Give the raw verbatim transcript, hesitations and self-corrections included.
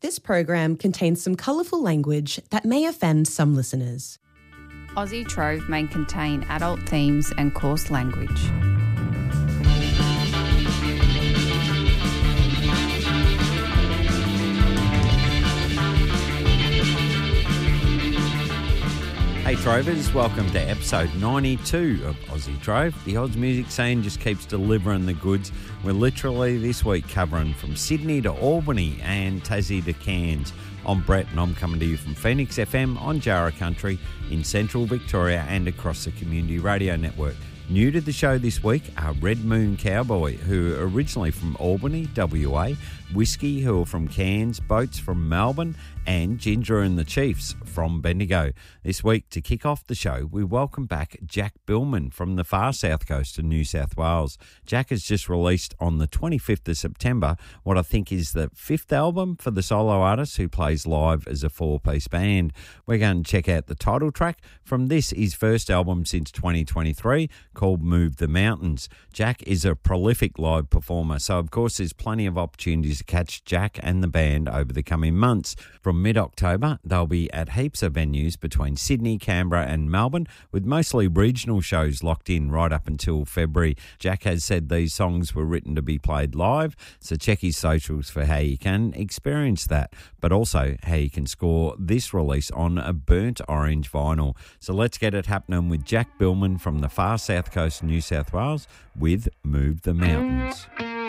This program contains some colourful language that may offend some listeners. Aussie Trove may contain adult themes and coarse language. Hey Trovers, welcome to episode ninety-two of Aussie Trove. The Oz music scene just keeps delivering the goods. We're literally this week covering from Sydney to Albany and Tassie to Cairns. I'm Brett and I'm coming to you from Phoenix F M on Jarrah Country in central Victoria and across the Community Radio Network. New to the show this week are Red Moon Cowboy, who are originally from Albany, W A, Whiskey, who are from Cairns, Boats from Melbourne, and Ginger and the Chiefs from Bendigo. This week, to kick off the show, we welcome back Jack Billman from the far south coast of New South Wales. Jack has just released on the twenty-fifth of September what I think is the fifth album for the solo artist who plays live as a four-piece band. We're going to check out the title track from this, his first album since twenty twenty-three, called Move the Mountains. Jack is a prolific live performer, so of course there's plenty of opportunities to catch Jack and the band over the coming months. From mid-October, they'll be at heaps of venues between Sydney, Canberra and Melbourne, with mostly regional shows locked in right up until February. Jack has said these songs were written to be played live, so check his socials for how you can experience that, but also how you can score this release on a burnt orange vinyl. So let's get it happening with Jack Billman from the far south coast of New South Wales with Move the Mountains.